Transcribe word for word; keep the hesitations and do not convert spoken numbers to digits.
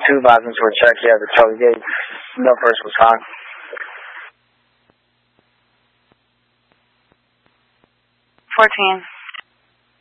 two volumes were checked. Yeah, the Charlie Gates. No first was fine. fourteen.